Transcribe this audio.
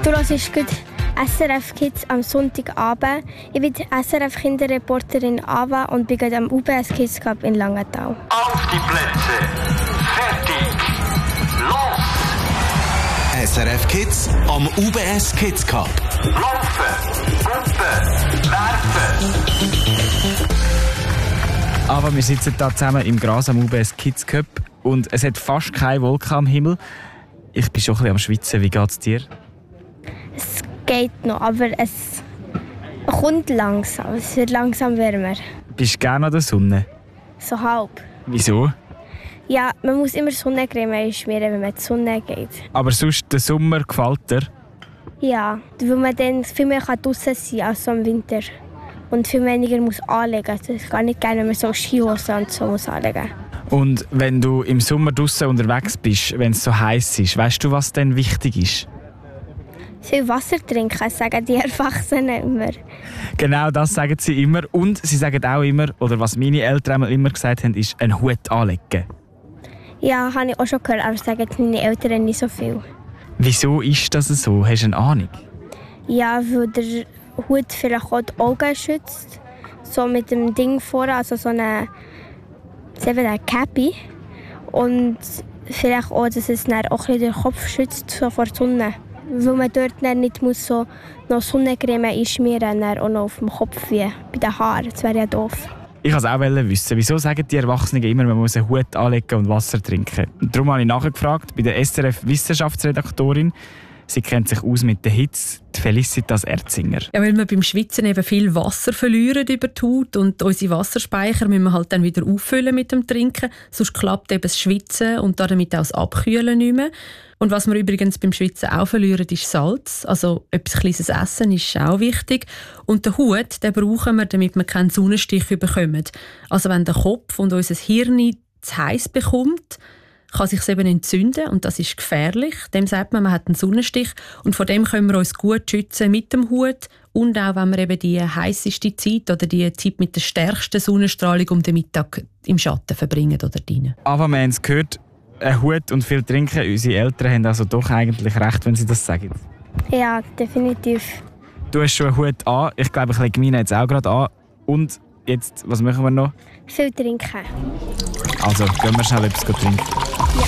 Du hörst gut SRF Kids am Sonntagabend. Ich bin SRF-Kinderreporterin Ava und bin am UBS Kids Cup in Langenthal. Auf die Plätze, fertig, los! SRF Kids am UBS Kids Cup. Laufen, Guppen, werfen! Aber wir sitzen hier zusammen im Gras am UBS Kids Cup und es hat fast keine Wolke am Himmel. Ich bin schon ein bisschen am Schwitzen. Wie geht es dir? Es geht noch, aber es kommt langsam. Es wird langsam wärmer. Bist du gerne an der Sonne? So halb. Wieso? Ja, man muss immer Sonnencreme schmieren, wenn man in die Sonne geht. Aber sonst, der Sommer gefällt dir? Ja, weil man dann viel mehr draußen sein kann als so im Winter. Und viel weniger muss anlegen. Also ich kann nicht gerne, wenn man so Skihosen und so muss anlegen. Und wenn du im Sommer draußen unterwegs bist, wenn es so heiß ist, weißt du, was dann wichtig ist? Viel Wasser trinken, sagen die Erwachsenen immer. Genau das sagen sie immer. Und sie sagen auch immer, oder was meine Eltern immer gesagt haben, ist einen Hut anlegen. Ja, habe ich auch schon gehört, aber sagen meine Eltern nicht so viel. Wieso ist das so? Hast du eine Ahnung? Ja, weil der Hut vielleicht auch die Augen schützt. So mit dem Ding vorne, also so eine Cappy. Und vielleicht auch, dass es dann auch den Kopf schützt so vor der Sonne. Weil man dort dann nicht muss so noch Sonnencreme einschmieren muss, auch noch auf dem Kopf wie bei den Haaren. Das wäre ja doof. Ich wollte es auch wissen. Wieso sagen die Erwachsenen immer, man muss einen Hut anlegen und Wasser trinken? Und darum habe ich nachgefragt bei der SRF-Wissenschaftsredaktorin. Sie kennt sich aus mit der Hitze, die Felicitas Erzinger. Ja, weil wir beim Schwitzen eben viel Wasser verlieren über die Haut und unsere Wasserspeicher müssen wir halt dann wieder auffüllen mit dem Trinken. Sonst klappt eben das Schwitzen und damit auch das Abkühlen nicht mehr. Und was wir übrigens beim Schwitzen auch verlieren, ist Salz. Also etwas kleines Essen ist auch wichtig. Und den Hut, den brauchen wir, damit wir keinen Sonnenstich bekommen. Also wenn der Kopf und unser Hirn zu heiß bekommt, kann sich eben entzünden und das ist gefährlich. Dem sagt man hat einen Sonnenstich und vor dem können wir uns gut schützen mit dem Hut und auch, wenn wir eben die heisseste Zeit oder die Zeit mit der stärksten Sonnenstrahlung um den Mittag im Schatten verbringen oder drinnen. Aber wir haben es gehört, ein Hut und viel trinken. Unsere Eltern haben also doch eigentlich recht, wenn sie das sagen. Ja, definitiv. Du hast schon einen Hut an. Ich glaube, ich lege meinen jetzt auch gerade an. Und jetzt, was machen wir noch? Viel trinken. Also, gehen wir schnell etwas trinken.